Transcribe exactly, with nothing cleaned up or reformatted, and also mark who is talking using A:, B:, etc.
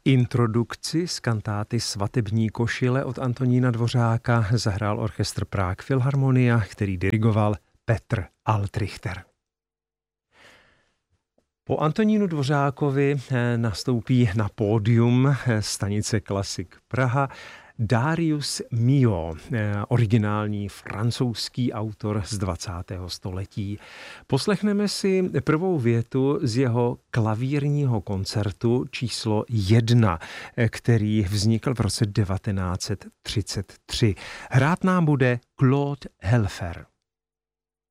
A: Introdukci z kantáty Svatební košile od Antonína Dvořáka zahrál orchestr Prague Philharmonia, který dirigoval Petr Altrichter. Po Antonínu Dvořákovi nastoupí na pódium stanice Klasik Praha Darius Milhaud, originální francouzský autor z dvacátého století. Poslechneme si prvou větu z jeho klavírního koncertu číslo jedna, který vznikl v roce devatenáct set třicet tři. Hrát nám bude Claude Helfer.